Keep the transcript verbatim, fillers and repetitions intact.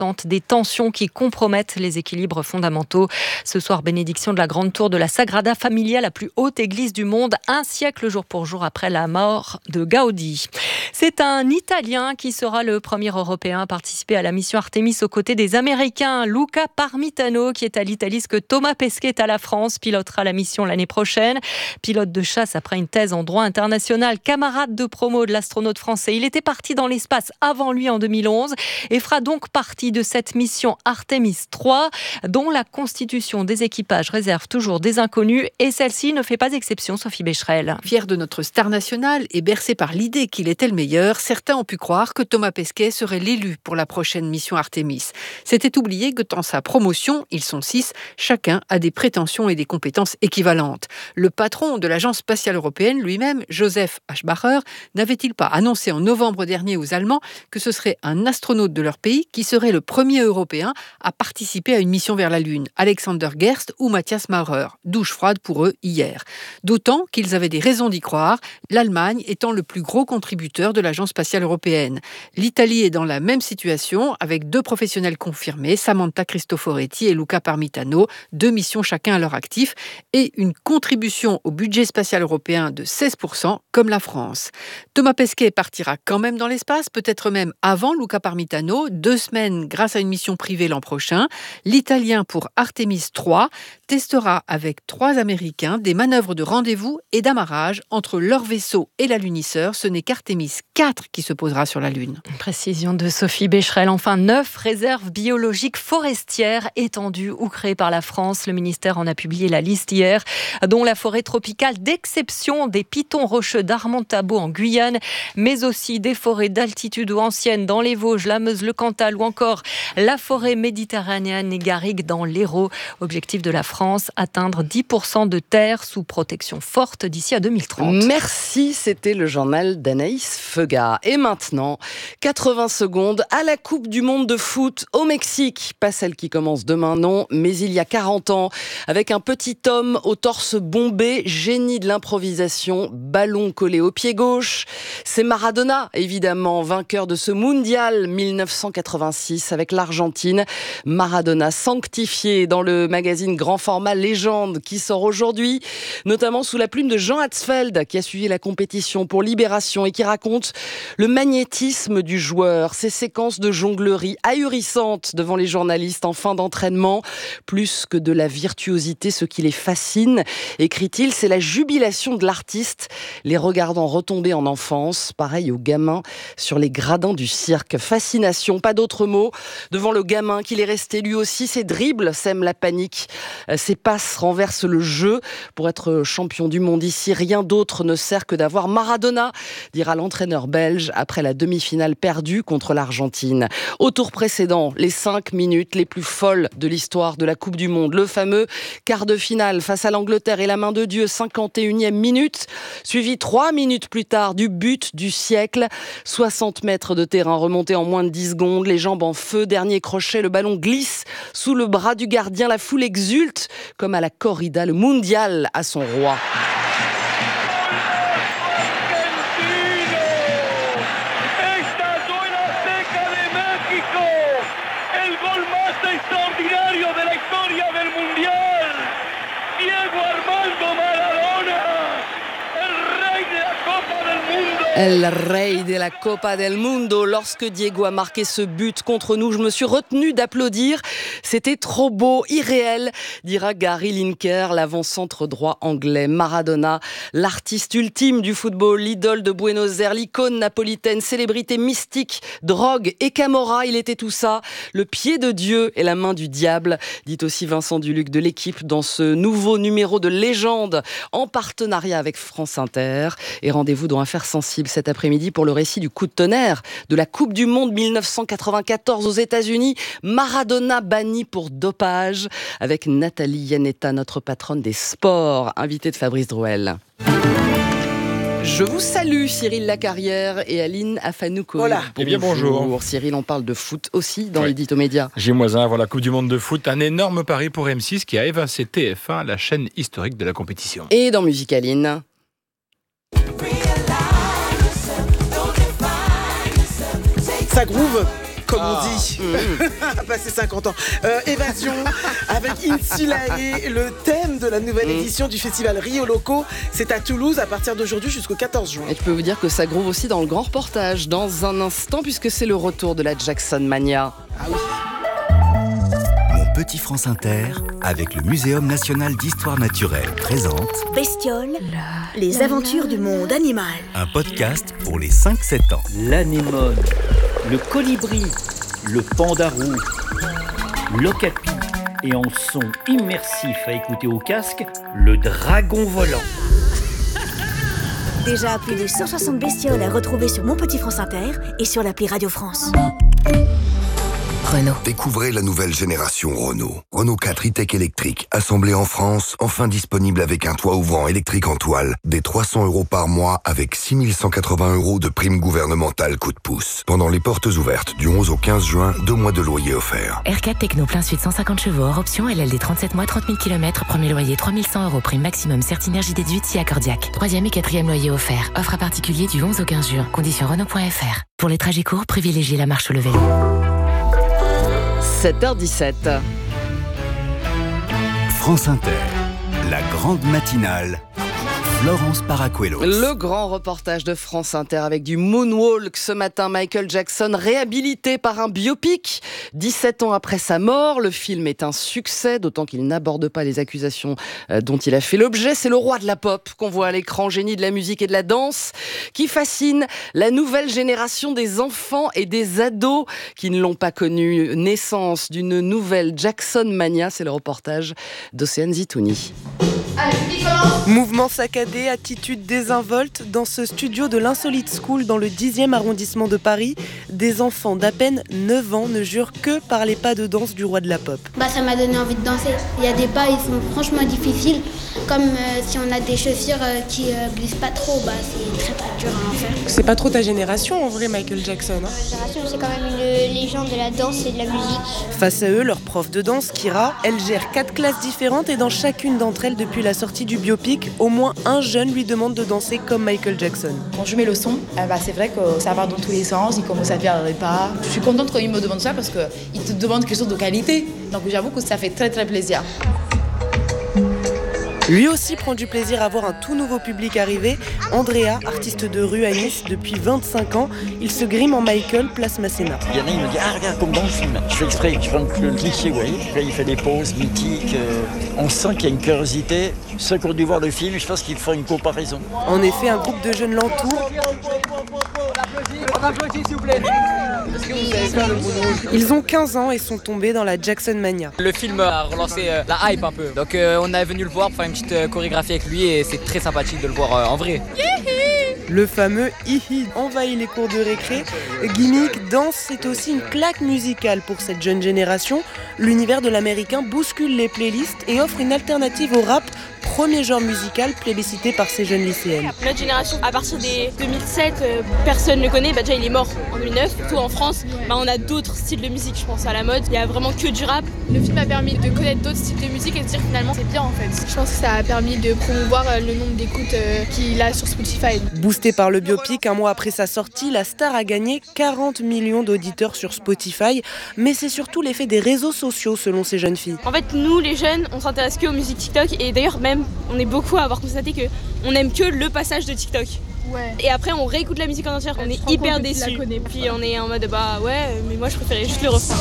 des tensions qui compromettent les équilibres fondamentaux. Ce soir, bénédiction de la grande tour de la Sagrada Familia, la plus haute église du monde, un siècle jour pour jour après la mort de Gaudi. C'est un Italien qui sera le premier Européen à participer à la mission Artemis aux côtés des Américains. Luca Parmitano, qui est à l'Italie, ce que Thomas Pesquet est à la France, pilotera la mission l'année prochaine. Pilote de chasse après une thèse en droit international, camarade de promo de l'astronaute français. Il était parti dans l'espace avant lui en deux mille onze et fera donc partie de cette mission Artemis trois, dont la constitution des équipages réserve toujours des inconnus, et celle-ci ne fait pas exception, Sophie Becherel. Fier de notre star nationale et bercé par l'idée qu'il était le meilleur, certains ont pu croire que Thomas Pesquet serait l'élu pour la prochaine mission Artemis. C'était oublié que dans sa promotion, ils sont six, chacun a des prétentions et des compétences équivalentes. Le patron de l'Agence spatiale européenne lui-même, Joseph Aschbacher, n'avait-il pas annoncé en novembre dernier aux Allemands que ce serait un astronaute de leur pays qui serait le premier Européen à participer à une mission vers la Lune, Alexander Gerst ou Matthias Maurer. Douche froide pour eux hier. D'autant qu'ils avaient des raisons d'y croire, l'Allemagne étant le plus gros contributeur de l'Agence spatiale européenne. L'Italie est dans la même situation avec deux professionnels confirmés, Samantha Cristoforetti et Luca Parmitano, deux missions chacun à leur actif et une contribution au budget spatial européen de seize pour cent comme la France. Thomas Pesquet partira quand même dans l'espace, peut-être même avant Luca Parmitano, deux semaines grâce à une mission privée l'an prochain. L'Italien pour Artemis trois testera avec trois Américains des manœuvres de rendez-vous et d'amarrage entre leur vaisseau et la lunisseur. Ce n'est qu'Artemis quatre qui se posera sur la Lune. Précision de Sophie Becherel. Enfin, neuf réserves biologiques forestières étendues ou créées par la France. Le ministère en a publié la liste hier, dont la forêt tropicale d'exception des pitons rocheux d'Armand-Tabot en Guyane, mais aussi des forêts d'altitude ou anciennes dans les Vosges, la Meuse, le Cantal ou encore la forêt méditerranéenne et garrigue dans l'Hérault. Objectif de la France, atteindre dix pour cent de terres sous protection forte d'ici à deux mille trente. Merci, c'était le journal d'Anaïs Feuga. Et maintenant, quatre-vingts secondes à la Coupe du Monde de foot au Mexique. Pas celle qui commence demain, non, mais il y a quarante ans, avec un petit homme au torse bombé, génie de l'improvisation, ballon collé au pied gauche. C'est Maradona, évidemment, vainqueur de ce mondial mille neuf cent quatre-vingt-six avec l'Argentine. Maradona sanctifié dans le magazine Grand Format Légende qui sort aujourd'hui, notamment sous la plume de Jean Hatzfeld qui a suivi la compétition pour Libération et qui raconte le magnétisme du joueur, ses séquences de jonglerie ahurissantes devant les journalistes en fin d'entraînement. Plus que de la virtuosité, ce qui les fascine, écrit-il, c'est la jubilation de l'artiste, les regardant retomber en enfance, pareil aux gamins sur les gradins du cirque. Fascination, pas d'autre mot, devant le gamin qu'il est resté lui aussi. Ses dribbles sèment la panique, ses passes renversent le jeu. Pour être champion du monde ici, rien d'autre ne sert que d'avoir Maradona, dira l'entraîneur belge après la demi-finale perdue contre l'Argentine. Au tour précédent, les cinq minutes les plus folles de l'histoire de la Coupe du Monde. Le fameux quart de finale face à l'Angleterre et la main de Dieu, cinquante et unième minute, suivi trois minutes plus tard du but du siècle. soixante mètres de terrain remonté en moins de dix secondes, les jambes en feu, dernier crochet, le ballon glisse sous le bras du gardien, la foule exulte comme à la corrida, le mondial à son roi. El Rey de la Copa del Mundo. Lorsque Diego a marqué ce but contre nous, je me suis retenue d'applaudir. C'était trop beau, irréel, dira Gary Lineker, l'avant-centre droit anglais. Maradona, l'artiste ultime du football, l'idole de Buenos Aires, l'icône napolitaine, célébrité mystique, drogue et Camorra, il était tout ça. Le pied de Dieu et la main du diable, dit aussi Vincent Duluc de l'équipe dans ce nouveau numéro de Légende en partenariat avec France Inter. Et rendez-vous dans Affaires sensibles cet après-midi pour le récit du coup de tonnerre de la Coupe du Monde mille neuf cent quatre-vingt-quatorze aux États-Unis. Maradona banni pour dopage avec Nathalie Yanetta, notre patronne des sports, invitée de Fabrice Drouel. Je vous salue Cyril Lacarrière et Aline Afanouk. Voilà. Eh bien bonjour. Cyril, on parle de foot aussi dans oui. l'Édito Média. J'ai moins un, voilà, Coupe du Monde de foot, un énorme pari pour M six qui a évincé T F un, la chaîne historique de la compétition. Et dans Musique Aline. Ça groove comme Ah. on dit. Mmh. Passé cinquante ans. Euh, Évasion avec Insulae, le thème de la nouvelle Mmh. édition du festival Rio Loco. C'est à Toulouse à partir d'aujourd'hui jusqu'au quatorze juin. Et je peux vous dire que ça groove aussi dans le grand reportage dans un instant puisque c'est le retour de la Jackson Mania. Ah oui. Mon petit France Inter, avec le Muséum national d'histoire naturelle, présente Bestioles, les aventures du monde animal. un podcast pour les cinq sept ans. L'anémone, le colibri, le pandarou, l'okapi et en son immersif à écouter au casque, le dragon volant. Déjà plus de cent soixante bestioles à retrouver sur Mon Petit France Inter et sur l'appli Radio France. Renault. Découvrez la nouvelle génération Renault. Renault quatre e-Tech électrique, assemblé en France, enfin disponible avec un toit ouvrant électrique en toile, des trois cents euros par mois avec six mille cent quatre-vingts euros de prime gouvernementale coup de pouce. Pendant les portes ouvertes du onze au quinze juin, deux mois de loyer offerts. R quatre Techno plein sud cent cinquante chevaux, hors option, L L D trente-sept mois, trente mille kilomètres, premier loyer trois mille cent euros, prime maximum Certinergie déduite si accordiaque. Troisième et quatrième loyer offert. Offre à particulier du onze au quinze juin. Conditions Renault point F R. Pour les trajets courts, privilégiez la marche ou le vélo. sept heures dix-sept. France Inter, la grande matinale, Florence Paracuelos. Le grand reportage de France Inter avec du moonwalk ce matin. Michael Jackson réhabilité par un biopic. dix-sept ans après sa mort, le film est un succès, d'autant qu'il n'aborde pas les accusations dont il a fait l'objet. C'est le roi de la pop qu'on voit à l'écran, génie de la musique et de la danse, qui fascine la nouvelle génération des enfants et des ados qui ne l'ont pas connu. Naissance d'une nouvelle Jackson Mania, c'est le reportage d'Océane Zitouni. Mouvement saccadé, attitude désinvolte, dans ce studio de l'Insolite School dans le dixième arrondissement de Paris, des enfants d'à peine neuf ans ne jurent que par les pas de danse du roi de la pop. Bah ça m'a donné envie de danser. Il y a des pas, ils sont franchement difficiles, comme euh, si on a des chaussures euh, qui euh, glissent pas trop, bah c'est très très dur à en faire. C'est pas trop ta génération en vrai, Michael Jackson, hein. Ma génération, c'est quand même une légende de la danse et de la musique. Face à eux, leur prof de danse, Kira, elle gère quatre classes différentes et dans chacune d'entre elles, depuis la sortie du biopic, au moins un jeune lui demande de danser comme Michael Jackson. Quand je mets le son, euh, bah, c'est vrai que ça va dans tous les sens, il commence à faire des pas. Je suis contente quand il me demande ça parce qu'il te demande quelque chose de qualité. Donc j'avoue que ça fait très très plaisir. Lui aussi prend du plaisir à voir un tout nouveau public arriver. Andrea, artiste de rue à Nice depuis vingt-cinq ans, il se grime en Michael, place Masséna. Il y en a, il me dit ah regarde comme dans le film. Je fais exprès, je prends le cliché, vous voyez. Après, il fait des pauses mythiques. Euh, on sent qu'il y a une curiosité. Ceux qui ont dû voir le film, je pense qu'ils font une comparaison. En effet, un groupe de jeunes l'entoure. On applaudit s'il vous plaît. Est-ce que vous savez faire le moonwalk ? Ils ont quinze ans et sont tombés dans la Jackson Mania. Le film a relancé euh, la hype un peu. Donc euh, on est venu le voir pour faire une petite euh, chorégraphie avec lui et c'est très sympathique de le voir euh, en vrai. Le fameux hihi envahit les cours de récré. Gimmick, danse, c'est aussi une claque musicale pour cette jeune génération. L'univers de l'américain bouscule les playlists et offre une alternative au rap, premier genre musical plébiscité par ces jeunes lycéennes. Notre génération, à partir des deux mille sept, euh, personne ne le connaît. Bah déjà, il est mort en deux mille neuf. Surtout en France, bah, on a d'autres styles de musique, je pense, à la mode. Il y a vraiment que du rap. Le film a permis de connaître d'autres styles de musique et de se dire finalement c'est bien en fait. Je pense que ça a permis de promouvoir euh, le nombre d'écoutes euh, qu'il a sur Spotify. Boosté par le biopic, un mois après sa sortie, la star a gagné quarante millions d'auditeurs sur Spotify. Mais c'est surtout l'effet des réseaux sociaux selon ces jeunes filles. En fait, nous les jeunes, on s'intéresse que aux musiques TikTok et d'ailleurs même on est beaucoup à avoir constaté que on aime que le passage de TikTok. Ouais. Et après on réécoute la musique en entière, on est hyper déçus. Puis on est en mode bah ouais, mais moi je préférais juste le refrain.